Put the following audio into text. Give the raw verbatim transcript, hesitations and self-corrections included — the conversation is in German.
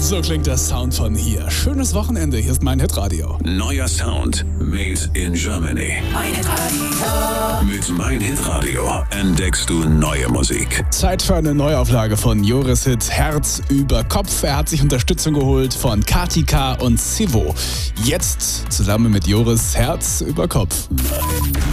So klingt der Sound von hier. Schönes Wochenende, hier ist mein Hitradio. Neuer Sound made in Germany. Mein Hitradio. Mit Mein Hitradio entdeckst du neue Musik. Zeit für eine Neuauflage von Joris Hit Herz über Kopf. Er hat sich Unterstützung geholt von Katika und Sivo. Jetzt zusammen mit Joris Herz über Kopf.